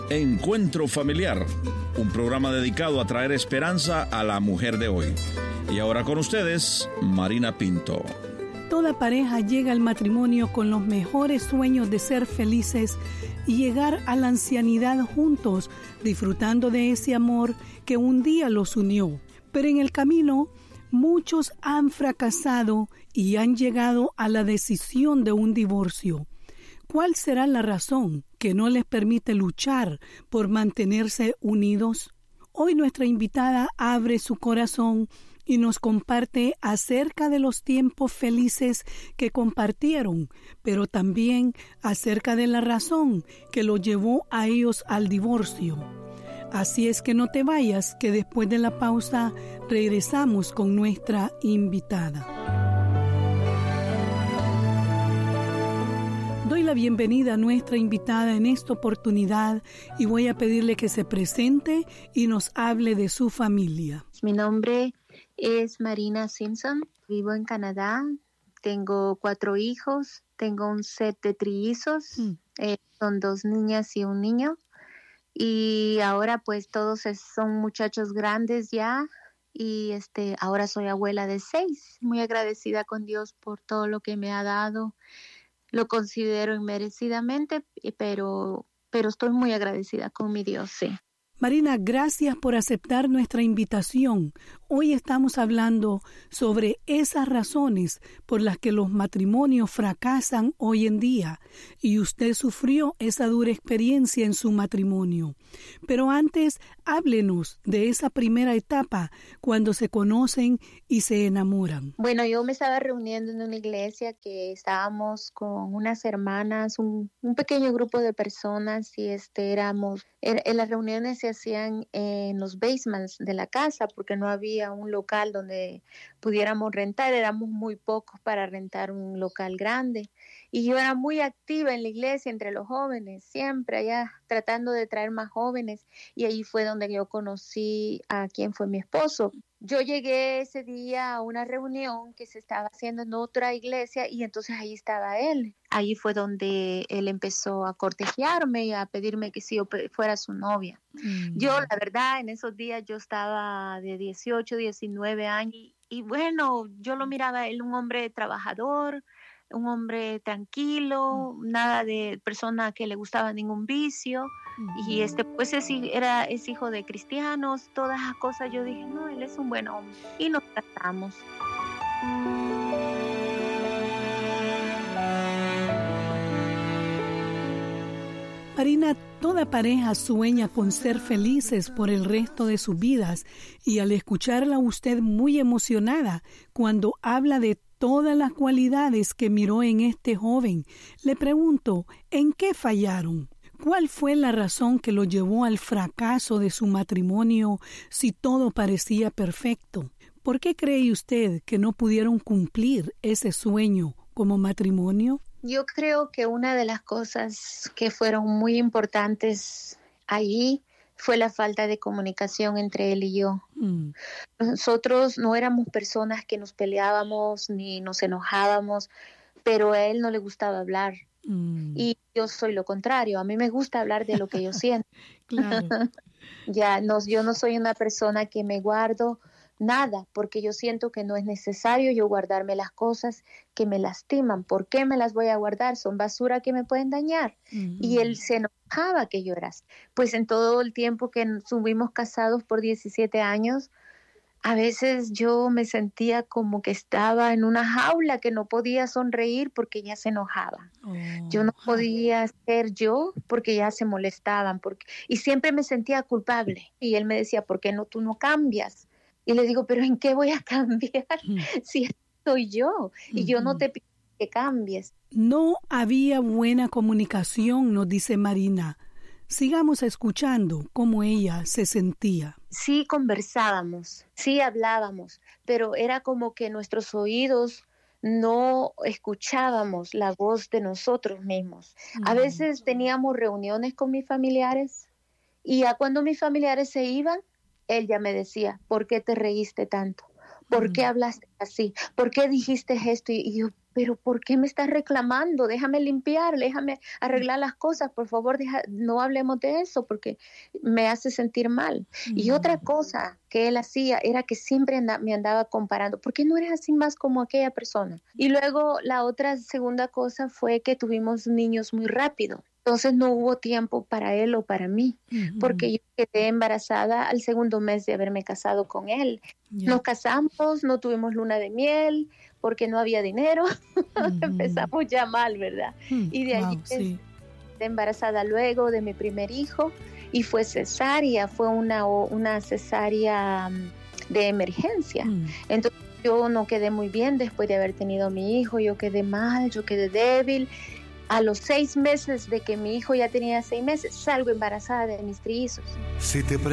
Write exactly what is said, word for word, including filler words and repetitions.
Encuentro Familiar, un programa dedicado a traer esperanza a la mujer de hoy. Y ahora con ustedes, Marina Pinto. Toda pareja llega al matrimonio con los mejores sueños de ser felices y llegar a la ancianidad juntos, disfrutando de ese amor que un día los unió. Pero en el camino, muchos han fracasado y han llegado a la decisión de un divorcio. ¿Cuál será la razón que no les permite luchar por mantenerse unidos? Hoy nuestra invitada abre su corazón y nos comparte acerca de los tiempos felices que compartieron, pero también acerca de la razón que los llevó a ellos al divorcio. Así es que no te vayas, que después de la pausa regresamos con nuestra invitada. Doy la bienvenida a nuestra invitada en esta oportunidad y voy a pedirle que se presente y nos hable de su familia. Mi nombre es Marina Simpson, vivo en Canadá, tengo cuatro hijos, tengo un set de trillizos, mm. eh, son dos niñas y un niño, y ahora pues todos son muchachos grandes ya, y este ahora soy abuela de seis, muy agradecida con Dios por todo lo que me ha dado. Lo considero inmerecidamente, pero, pero estoy muy agradecida con mi Dios, sí. Marina, gracias por aceptar nuestra invitación. Hoy estamos hablando sobre esas razones por las que los matrimonios fracasan hoy en día, y usted sufrió esa dura experiencia en su matrimonio. Pero antes, háblenos de esa primera etapa cuando se conocen y se enamoran. Bueno, yo me estaba reuniendo en una iglesia que estábamos con unas hermanas, un, un pequeño grupo de personas, y este éramos, er, en las reuniones se hacían en los basements de la casa porque no había un local donde pudiéramos rentar, éramos muy pocos para rentar un local grande, y yo era muy activa en la iglesia entre los jóvenes, siempre allá tratando de traer más jóvenes, y ahí fue donde yo conocí a quien fue mi esposo. Yo llegué ese día a una reunión que se estaba haciendo en otra iglesia y entonces ahí estaba él. Ahí fue donde él empezó a cortejarme y a pedirme que si yo fuera su novia. Mm. Yo, la verdad, en esos días yo estaba de dieciocho, diecinueve años y, y bueno, yo lo miraba a él, un hombre trabajador, un hombre tranquilo, mm. nada de persona que le gustaba ningún vicio. Mm. Y este pues es, era, es hijo de cristianos, todas esas cosas. Yo dije, no, él es un buen hombre. Y nos casamos. Marina, toda pareja sueña con ser felices por el resto de sus vidas, y al escucharla a usted muy emocionada cuando habla de todas las cualidades que miró en este joven, le pregunto, ¿en qué fallaron? ¿Cuál fue la razón que lo llevó al fracaso de su matrimonio si todo parecía perfecto? ¿Por qué cree usted que no pudieron cumplir ese sueño como matrimonio? Yo creo que una de las cosas que fueron muy importantes allí fue la falta de comunicación entre él y yo. Mm. Nosotros no éramos personas que nos peleábamos ni nos enojábamos, pero a él no le gustaba hablar. Mm. Y yo soy lo contrario, a mí me gusta hablar de lo que yo siento. Claro. Ya, no, yo no soy una persona que me guardo nada, porque yo siento que no es necesario yo guardarme las cosas que me lastiman. ¿Por qué me las voy a guardar? Son basura que me pueden dañar. Uh-huh. Y él se enojaba que lloras. Pues en todo el tiempo que estuvimos casados por diecisiete años, a veces yo me sentía como que estaba en una jaula, que no podía sonreír porque ya se enojaba. Oh. Yo no podía ser yo porque ya se molestaban. Porque... Y siempre me sentía culpable. Y él me decía, ¿por qué no tú no cambias? Y le digo, ¿pero en qué voy a cambiar si soy yo? Y yo no te pido que cambies. No había buena comunicación, nos dice Marina. Sigamos escuchando cómo ella se sentía. Sí conversábamos, sí hablábamos, pero era como que nuestros oídos no escuchábamos la voz de nosotros mismos. Mm. A veces teníamos reuniones con mis familiares y ya cuando mis familiares se iban, él ya me decía, ¿por qué te reíste tanto? ¿Por qué hablaste así? ¿Por qué dijiste esto? Y yo, pero ¿por qué me estás reclamando? Déjame limpiar, déjame arreglar las cosas, por favor, deja, no hablemos de eso porque me hace sentir mal. Mm. Y otra cosa que él hacía era que siempre anda, me andaba comparando, ¿por qué no eres así más como aquella persona? Y luego la otra segunda cosa fue que tuvimos niños muy rápido. Entonces no hubo tiempo para él o para mí, uh-huh. porque yo quedé embarazada al segundo mes de haberme casado con él. Yeah. Nos casamos, no tuvimos luna de miel, porque no había dinero. Uh-huh. Empezamos ya mal, ¿verdad? Uh-huh. Y de allí wow, sí. quedé embarazada luego de mi primer hijo, y fue cesárea, fue una, una cesárea de emergencia. Uh-huh. Entonces yo no quedé muy bien después de haber tenido a mi hijo, yo quedé mal, yo quedé débil. A los seis meses de que mi hijo ya tenía seis meses, salgo embarazada de mis trillizos. Si te